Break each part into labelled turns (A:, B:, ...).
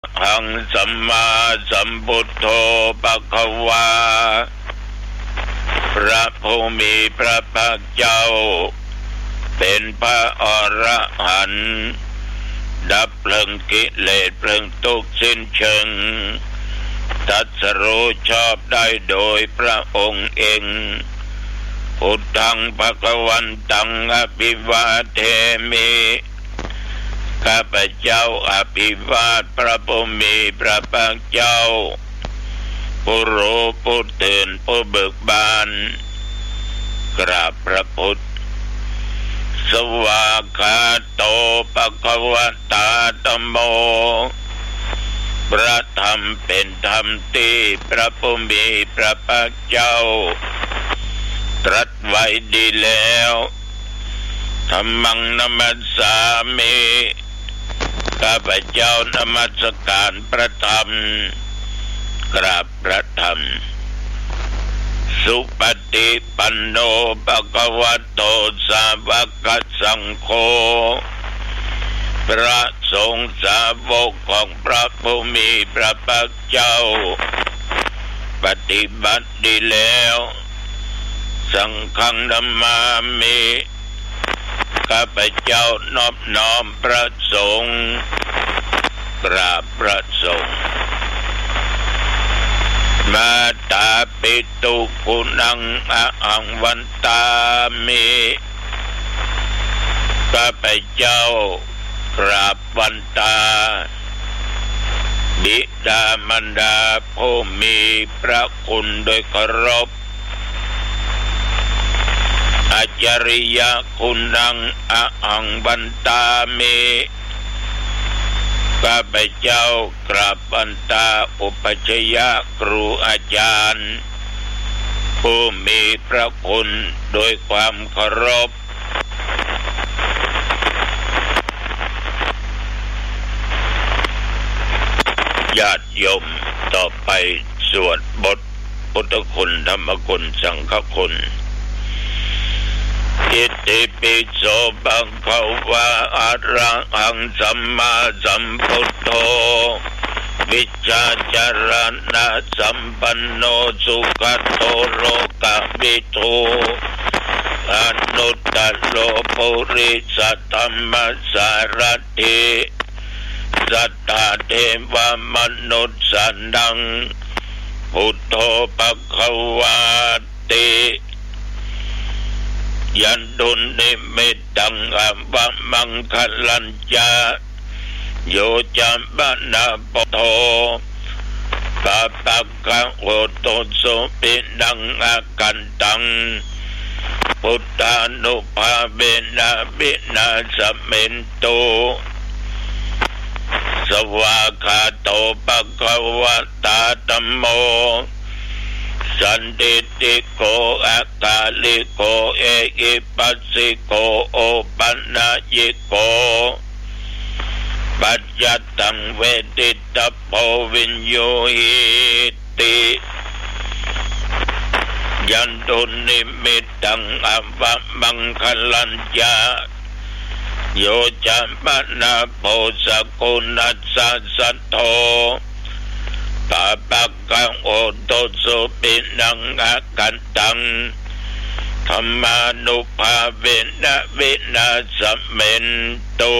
A: หังสัมมาสัมพุทโธภควาพระผู้มีพระภาคเจ้าเป็นพระอรหันต์ดับเพลิงกิเลสเพลิงทุกข์สิ้นเชิงตรัสรู้ชอบได้โดยพระองค์เองพุทธังภวันตังอภิวาเทมิข้าพเจ้าอภิวาทพระผู้มีพระภาคเจ้าผู้รู้ผู้ตื่นผู้เบิกบานกราบพระพุทธสวากขาโตภควตาธัมโมพระธรรมเป็นธรรมที่พระผู้มีพระภาคเจ้าตรัสไว้ดีแล้วธัมมังนัมสสามิข้าพเจ้านมัสการพระธรรมกราบพระธรรมสุปฏิปันโนภควโตสาวกสังโฆพระสงฆ์สาวกของพระผู้มีพระภาคเจ้าปฏิบัติดีแล้วสังฆังนัมมามิข้าพเจ้านอบน้อมพระสงฆ์กราบพระสงฆ์มาตาปิตุคุณังอังวันตามิข้าพเจ้ากราบวันตาบิดามารดาผู้มีพระคุณโดยเคารพอาจาริยคุณังอังวันตามิข้าพเจ้ากราบวันตาอุปัชฌยครูอาจารย์ผู้มีพระคุณโดยความเคารพญาติโยมต่อไปสวดบทพุทธคุณธรรมคุณสังฆคุณอิติปิโสภะคะวะอะระหังสัมมาสัมพุทโธวิชชาจารณะสัมปันโนสุขโตโลกวิทูอนุตตโลปุริสัตธัมมสารถิสัทธาเทวมนุษย์สันดังพุทโธภควาติยันตุนิมิตตังอวมังคลัญจาโยจัมปนาปโทปะปะกะโอโตโสปินังอากันตังพุทธานุภาเวนะวินาสเมนโตสวากขาโตภควตาธัมโมสันติติโกอาคาลิโกเอกิปัสสิโกโอปัญญิโกปัจจตังเวทิตาโพวิญโยหิติยันตุนิมิตตังอวมังคลัญจาโยจัมปนาโพสกุณัสสัทโธปะปะกังโอโตสุปินังอากันตังธัมมานุภาเวนะวินาสเมนโต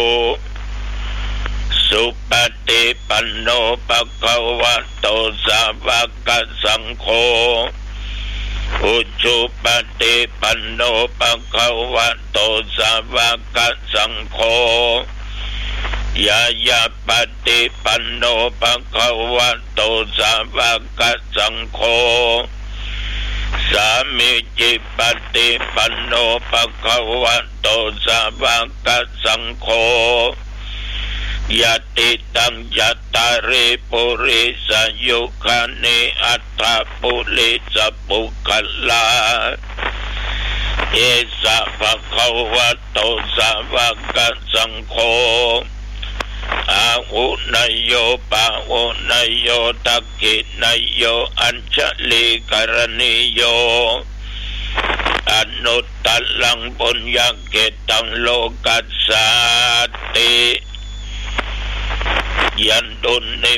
A: สุปฏิปันโนภควโตสาวกสังโฆอุชุปฏิปันโนภควโตสาวกสังโฆยายาปฏิปันโนภควโตสาวกสังโฆสามิจิปฏิปันโนภควโตสาวกสังโฆยติตังยัตตาริปุริสยุคานิอัตถปุริสปุคลาเอสะภควโตสาวกสังโฆอาหุนยโยปะหุนยโยตักขินยโยอัญชลีกรณิโยอนุตตลังปุญญเกตังโลกัสสาติยันตุนิ